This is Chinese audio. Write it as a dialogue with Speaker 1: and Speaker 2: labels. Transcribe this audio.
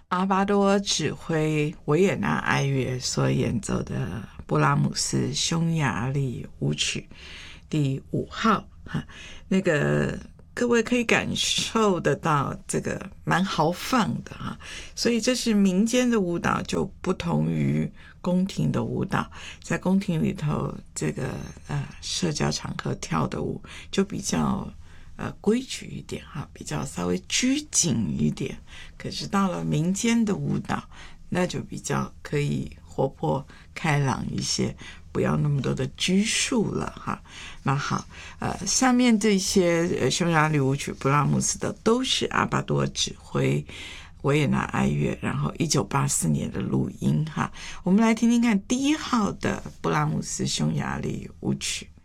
Speaker 1: 阿巴多指挥维也纳爱乐所演奏的布拉姆斯匈牙利舞曲第5号那个各位可以感受得到这个蛮豪放的所以这是民间的舞蹈，就不同于宫廷的舞蹈。在宫廷里头，这个社交场合跳的舞就比较规矩一点比较稍微拘谨一点。可是到了民间的舞蹈，那就比较可以活泼开朗一些，不要那么多的拘束了那好，下面这些匈牙利舞曲布拉姆斯的都是阿巴多指挥维也纳爱乐，然后1984年的录音我们来听听看第1号的布拉姆斯匈牙利舞曲。